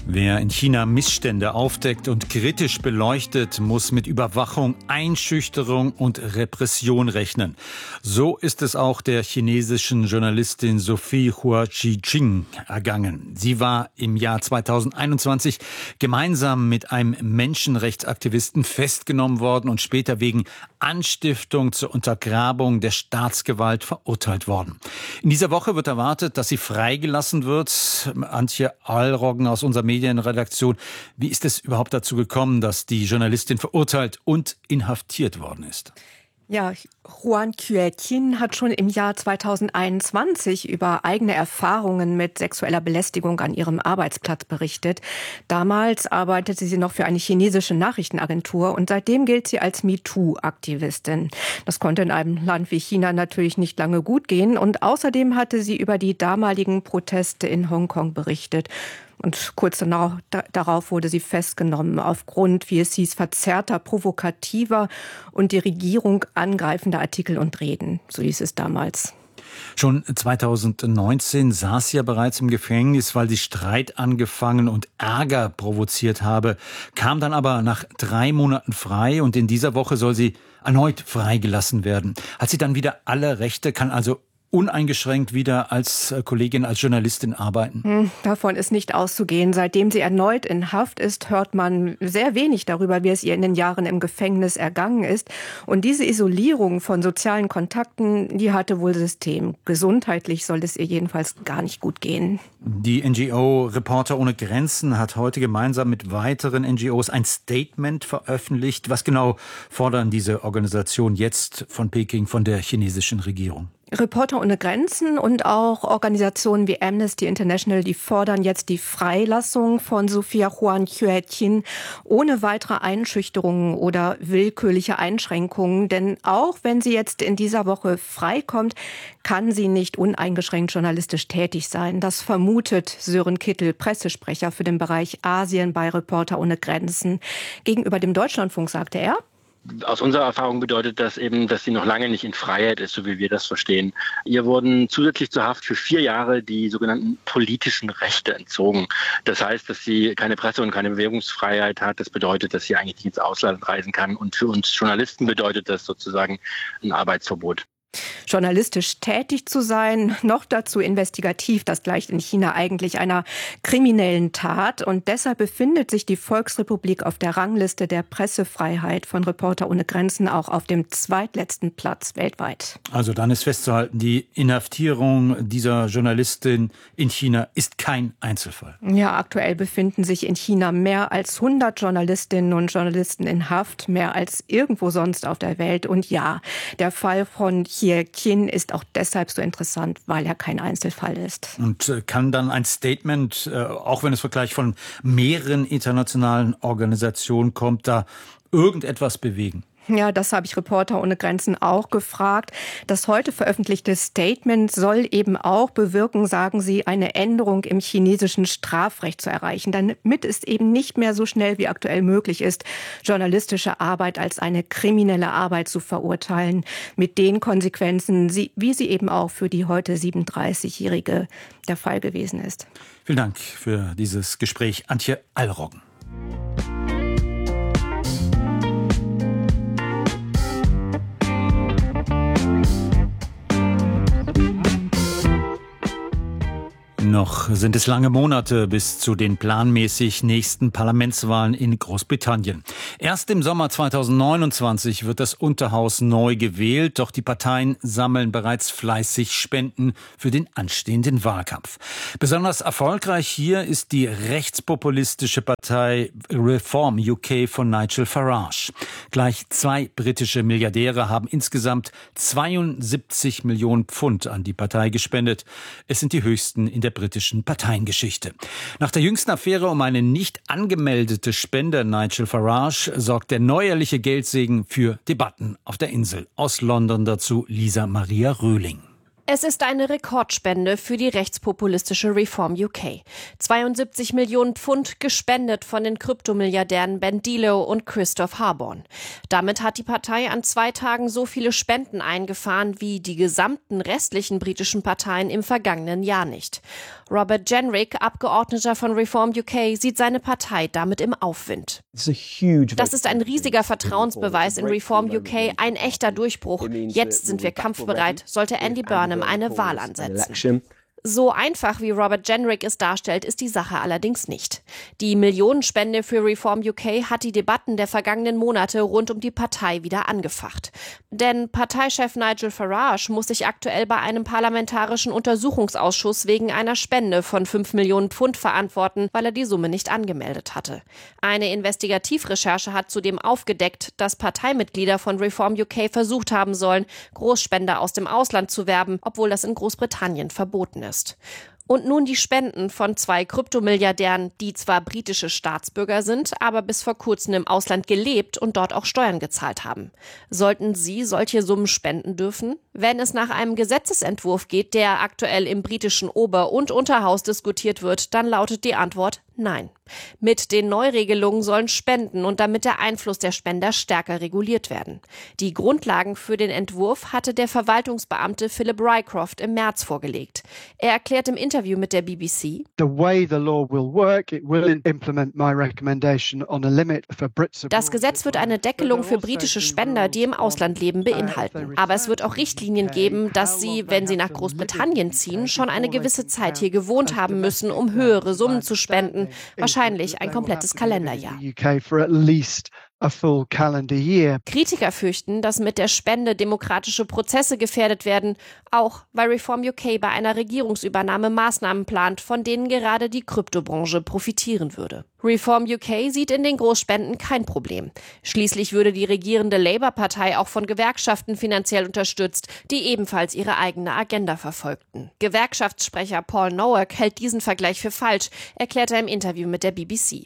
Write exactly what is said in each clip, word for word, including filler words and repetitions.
Wer in China Missstände aufdeckt und kritisch beleuchtet, muss mit Überwachung, Einschüchterung und Repression rechnen. So ist es auch der chinesischen Journalistin Sophie Hua Chi-ching ergangen. Sie war im Jahr zweitausendeinundzwanzig gemeinsam mit einem Menschenrechtsaktivisten festgenommen worden und später wegen Anstiftung zur Untergrabung der Staatsgewalt verurteilt worden. In dieser Woche wird erwartet, dass sie freigelassen wird. Antje Allroggen aus unserer Medienredaktion. Wie ist es überhaupt dazu gekommen, dass die Journalistin verurteilt und inhaftiert worden ist? Ja, Huan Xueqin hat schon im Jahr zweitausendeinundzwanzig über eigene Erfahrungen mit sexueller Belästigung an ihrem Arbeitsplatz berichtet. Damals arbeitete sie noch für eine chinesische Nachrichtenagentur und seitdem gilt sie als MeToo-Aktivistin. Das konnte in einem Land wie China natürlich nicht lange gut gehen und außerdem hatte sie über die damaligen Proteste in Hongkong berichtet. Und kurz danach, da, darauf wurde sie festgenommen, aufgrund, wie es hieß, verzerrter, provokativer und die Regierung angreifender Artikel und Reden. So hieß es damals. Schon zweitausendneunzehn saß sie ja bereits im Gefängnis, weil sie Streit angefangen und Ärger provoziert habe, kam dann aber nach drei Monaten frei und in dieser Woche soll sie erneut freigelassen werden. Hat sie dann wieder alle Rechte, kann also uneingeschränkt wieder als Kollegin, als Journalistin arbeiten? Davon ist nicht auszugehen. Seitdem sie erneut in Haft ist, hört man sehr wenig darüber, wie es ihr in den Jahren im Gefängnis ergangen ist. Und diese Isolierung von sozialen Kontakten, die hatte wohl System. Gesundheitlich soll es ihr jedenfalls gar nicht gut gehen. Die N G O Reporter ohne Grenzen hat heute gemeinsam mit weiteren N G Os ein Statement veröffentlicht. Was genau fordern diese Organisationen jetzt von Peking, von der chinesischen Regierung? Reporter ohne Grenzen und auch Organisationen wie Amnesty International, die fordern jetzt die Freilassung von Sophia Huan Xueqin ohne weitere Einschüchterungen oder willkürliche Einschränkungen. Denn auch wenn sie jetzt in dieser Woche freikommt, kann sie nicht uneingeschränkt journalistisch tätig sein. Das vermutet Sören Kittel, Pressesprecher für den Bereich Asien bei Reporter ohne Grenzen. Gegenüber dem Deutschlandfunk sagte er: Aus unserer Erfahrung bedeutet das eben, dass sie noch lange nicht in Freiheit ist, so wie wir das verstehen. Ihr wurden zusätzlich zur Haft für vier Jahre die sogenannten politischen Rechte entzogen. Das heißt, dass sie keine Presse- und keine Bewegungsfreiheit hat. Das bedeutet, dass sie eigentlich nicht ins Ausland reisen kann. Und für uns Journalisten bedeutet das sozusagen ein Arbeitsverbot. Journalistisch tätig zu sein, noch dazu investigativ, das gleicht in China eigentlich einer kriminellen Tat. Und deshalb befindet sich die Volksrepublik auf der Rangliste der Pressefreiheit von Reporter ohne Grenzen auch auf dem zweitletzten Platz weltweit. Also dann ist festzuhalten, die Inhaftierung dieser Journalistin in China ist kein Einzelfall. Ja, aktuell befinden sich in China mehr als hundert Journalistinnen und Journalisten in Haft, mehr als irgendwo sonst auf der Welt. Und ja, der Fall von Xueqin ist auch deshalb so interessant, weil er kein Einzelfall ist. Und kann dann ein Statement, auch wenn es gleich von mehreren internationalen Organisationen kommt, da irgendetwas bewegen? Ja, das habe ich Reporter ohne Grenzen auch gefragt. Das heute veröffentlichte Statement soll eben auch bewirken, sagen sie, eine Änderung im chinesischen Strafrecht zu erreichen, damit es eben nicht mehr so schnell wie aktuell möglich ist, journalistische Arbeit als eine kriminelle Arbeit zu verurteilen, mit den Konsequenzen, wie sie eben auch für die heute siebenunddreißigjährige der Fall gewesen ist. Vielen Dank für dieses Gespräch, Antje Allroggen. Noch sind es lange Monate bis zu den planmäßig nächsten Parlamentswahlen in Großbritannien. Erst im Sommer zweitausendneunundzwanzig wird das Unterhaus neu gewählt, doch die Parteien sammeln bereits fleißig Spenden für den anstehenden Wahlkampf. Besonders erfolgreich hier ist die rechtspopulistische Partei Reform U K von Nigel Farage. Gleich zwei britische Milliardäre haben insgesamt zweiundsiebzig Millionen Pfund an die Partei gespendet. Es sind die höchsten in der britischen Parteiengeschichte. Nach der jüngsten Affäre um eine nicht angemeldete Spende Nigel Farage sorgt der neuerliche Geldsegen für Debatten auf der Insel. Aus London dazu Lisa Maria Röhling. Es ist eine Rekordspende für die rechtspopulistische Reform U K. zweiundsiebzig Millionen Pfund gespendet von den Kryptomilliardären Ben Dilo und Christoph Harborn. Damit hat die Partei an zwei Tagen so viele Spenden eingefahren wie die gesamten restlichen britischen Parteien im vergangenen Jahr nicht. Robert Jenrick, Abgeordneter von Reform U K, sieht seine Partei damit im Aufwind. Das ist ein riesiger Vertrauensbeweis in Reform U K, ein echter Durchbruch. Jetzt sind wir kampfbereit, sollte Andy Burnham eine Wahl ansetzen. So einfach, wie Robert Jenrick es darstellt, ist die Sache allerdings nicht. Die Millionenspende für Reform U K hat die Debatten der vergangenen Monate rund um die Partei wieder angefacht. Denn Parteichef Nigel Farage muss sich aktuell bei einem parlamentarischen Untersuchungsausschuss wegen einer Spende von fünf Millionen Pfund verantworten, weil er die Summe nicht angemeldet hatte. Eine Investigativrecherche hat zudem aufgedeckt, dass Parteimitglieder von Reform U K versucht haben sollen, Großspender aus dem Ausland zu werben, obwohl das in Großbritannien verboten ist. Ist. Und nun die Spenden von zwei Kryptomilliardären, die zwar britische Staatsbürger sind, aber bis vor kurzem im Ausland gelebt und dort auch Steuern gezahlt haben. Sollten sie solche Summen spenden dürfen? Wenn es nach einem Gesetzesentwurf geht, der aktuell im britischen Ober- und Unterhaus diskutiert wird, dann lautet die Antwort nein. Mit den Neuregelungen sollen Spenden und damit der Einfluss der Spender stärker reguliert werden. Die Grundlagen für den Entwurf hatte der Verwaltungsbeamte Philip Rycroft im März vorgelegt. Er erklärt im Interview mit der B B C: Das Gesetz wird eine Deckelung für britische Spender, die im Ausland leben, beinhalten. Aber es wird auch Richtlinien geben, dass sie, wenn sie nach Großbritannien ziehen, schon eine gewisse Zeit hier gewohnt haben müssen, um höhere Summen zu spenden. Wahrscheinlich ein komplettes Kalenderjahr. Kritiker fürchten, dass mit der Spende demokratische Prozesse gefährdet werden, auch weil Reform U K bei einer Regierungsübernahme Maßnahmen plant, von denen gerade die Kryptobranche profitieren würde. Reform U K sieht in den Großspenden kein Problem. Schließlich würde die regierende Labour-Partei auch von Gewerkschaften finanziell unterstützt, die ebenfalls ihre eigene Agenda verfolgten. Gewerkschaftssprecher Paul Nowak hält diesen Vergleich für falsch, erklärt er im Interview mit der B B C.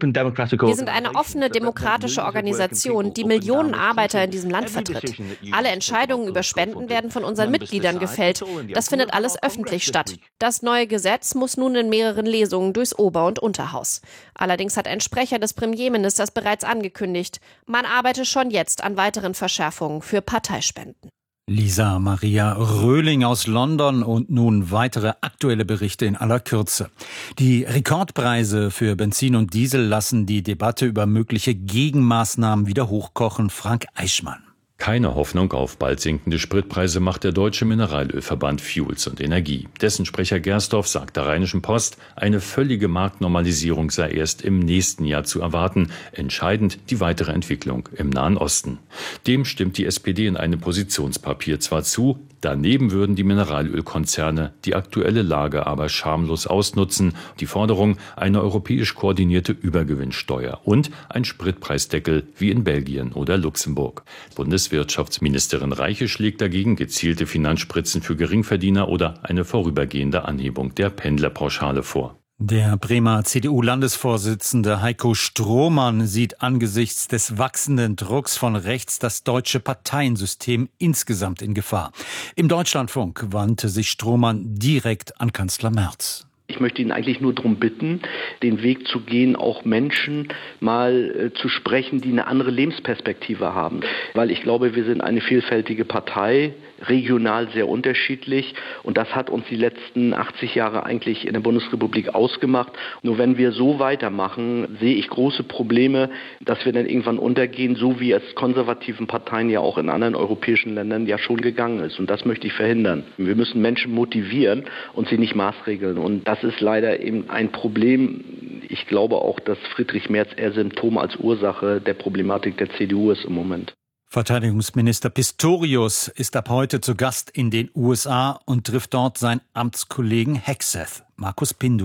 Wir sind eine offene demokratische Organisation, die Millionen Arbeiter in diesem Land vertritt. Alle Entscheidungen über Spenden werden von unseren Mitgliedern gefällt. Das findet alles öffentlich statt. Das neue Gesetz muss nun in mehreren Lesungen durchs Ober- und Unterhaus. Allerdings hat ein Sprecher des Premierministers bereits angekündigt, man arbeite schon jetzt an weiteren Verschärfungen für Parteispenden. Lisa Maria Röhling aus London und nun weitere aktuelle Berichte in aller Kürze. Die Rekordpreise für Benzin und Diesel lassen die Debatte über mögliche Gegenmaßnahmen wieder hochkochen. Frank Eichmann. Keine Hoffnung auf bald sinkende Spritpreise macht der Deutsche Mineralölverband Fuels und Energie. Dessen Sprecher Gersdorf sagt der Rheinischen Post, eine völlige Marktnormalisierung sei erst im nächsten Jahr zu erwarten. Entscheidend die weitere Entwicklung im Nahen Osten. Dem stimmt die S P D in einem Positionspapier zwar zu, daneben würden die Mineralölkonzerne die aktuelle Lage aber schamlos ausnutzen. Die Forderung, eine europäisch koordinierte Übergewinnsteuer und ein Spritpreisdeckel wie in Belgien oder Luxemburg. Bundeswirtschaftsministerin Reiche schlägt dagegen gezielte Finanzspritzen für Geringverdiener oder eine vorübergehende Anhebung der Pendlerpauschale vor. Der Bremer C D U-Landesvorsitzende Heiko Strohmann sieht angesichts des wachsenden Drucks von rechts das deutsche Parteiensystem insgesamt in Gefahr. Im Deutschlandfunk wandte sich Strohmann direkt an Kanzler Merz. Ich möchte ihn eigentlich nur darum bitten, den Weg zu gehen, auch Menschen mal äh, zu sprechen, die eine andere Lebensperspektive haben. Weil ich glaube, wir sind eine vielfältige Partei, regional sehr unterschiedlich. Und das hat uns die letzten achtzig Jahre eigentlich in der Bundesrepublik ausgemacht. Nur wenn wir so weitermachen, sehe ich große Probleme, dass wir dann irgendwann untergehen, so wie es konservativen Parteien ja auch in anderen europäischen Ländern ja schon gegangen ist. Und das möchte ich verhindern. Wir müssen Menschen motivieren und sie nicht maßregeln. Und das ist leider eben ein Problem. Ich glaube auch, dass Friedrich Merz eher Symptom als Ursache der Problematik der C D U ist im Moment. Verteidigungsminister Pistorius ist ab heute zu Gast in den U S A und trifft dort seinen Amtskollegen Hegseth. Markus Pindur.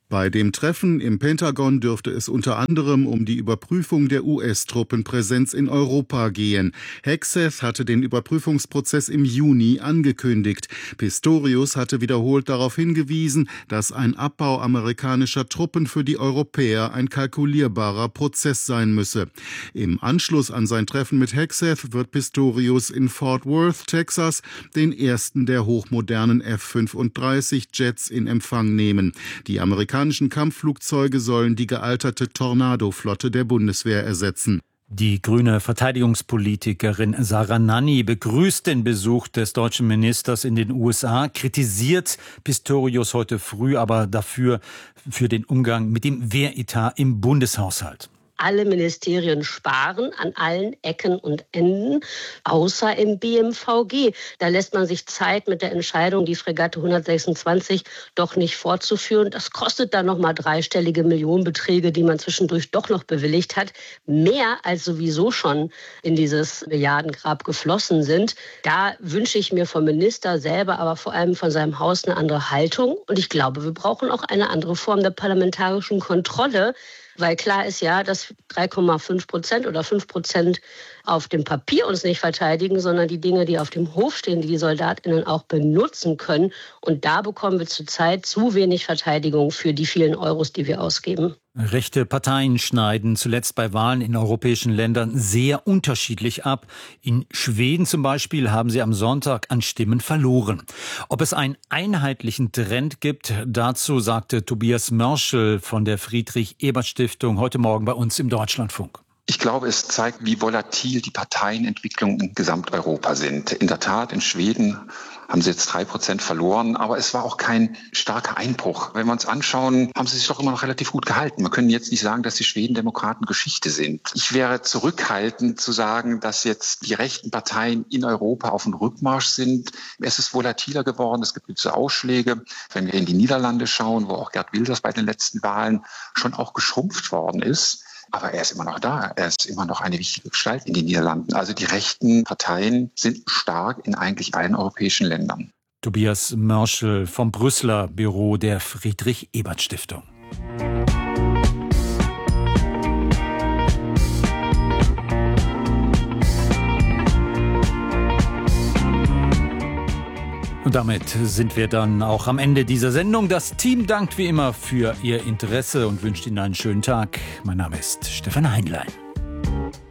Bei dem Treffen im Pentagon dürfte es unter anderem um die Überprüfung der U S-Truppenpräsenz in Europa gehen. Hegseth hatte den Überprüfungsprozess im Juni angekündigt. Pistorius hatte wiederholt darauf hingewiesen, dass ein Abbau amerikanischer Truppen für die Europäer ein kalkulierbarer Prozess sein müsse. Im Anschluss an sein Treffen mit Hegseth wird Pistorius in Fort Worth, Texas, den ersten der hochmodernen F fünfunddreißig Jets in Empfang nehmen. Die Amerikaner Die amerikanischen Kampfflugzeuge sollen die gealterte Tornado-Flotte der Bundeswehr ersetzen. Die grüne Verteidigungspolitikerin Sarah Nanni begrüßt den Besuch des deutschen Ministers in den U S A, kritisiert Pistorius heute früh aber dafür für den Umgang mit dem Wehretat im Bundeshaushalt. Alle Ministerien sparen an allen Ecken und Enden, außer im B M V G. Da lässt man sich Zeit mit der Entscheidung, die Fregatte hundertsechsundzwanzig doch nicht fortzuführen. Das kostet dann nochmal dreistellige Millionenbeträge, die man zwischendurch doch noch bewilligt hat. Mehr als sowieso schon in dieses Milliardengrab geflossen sind. Da wünsche ich mir vom Minister selber, aber vor allem von seinem Haus eine andere Haltung. Und ich glaube, wir brauchen auch eine andere Form der parlamentarischen Kontrolle. Weil klar ist ja, dass drei Komma fünf Prozent oder fünf Prozent auf dem Papier uns nicht verteidigen, sondern die Dinge, die auf dem Hof stehen, die die SoldatInnen auch benutzen können. Und da bekommen wir zurzeit zu wenig Verteidigung für die vielen Euros, die wir ausgeben. Rechte Parteien schneiden zuletzt bei Wahlen in europäischen Ländern sehr unterschiedlich ab. In Schweden zum Beispiel haben sie am Sonntag an Stimmen verloren. Ob es einen einheitlichen Trend gibt, dazu sagte Tobias Mörschel von der Friedrich-Ebert-Stiftung heute Morgen bei uns im Deutschlandfunk. Ich glaube, es zeigt, wie volatil die Parteienentwicklungen in Gesamteuropa sind. In der Tat, in Schweden haben sie jetzt drei Prozent verloren, aber es war auch kein starker Einbruch. Wenn wir uns anschauen, haben sie sich doch immer noch relativ gut gehalten. Wir können jetzt nicht sagen, dass die Schwedendemokraten Geschichte sind. Ich wäre zurückhaltend zu sagen, dass jetzt die rechten Parteien in Europa auf dem Rückmarsch sind. Es ist volatiler geworden, es gibt gewisse Ausschläge. Wenn wir in die Niederlande schauen, wo auch Geert Wilders bei den letzten Wahlen schon auch geschrumpft worden ist, aber er ist immer noch da. Er ist immer noch eine wichtige Gestalt in den Niederlanden. Also die rechten Parteien sind stark in eigentlich allen europäischen Ländern. Tobias Mörschel vom Brüsseler Büro der Friedrich-Ebert-Stiftung. Und damit sind wir dann auch am Ende dieser Sendung. Das Team dankt wie immer für Ihr Interesse und wünscht Ihnen einen schönen Tag. Mein Name ist Stefan Heinlein.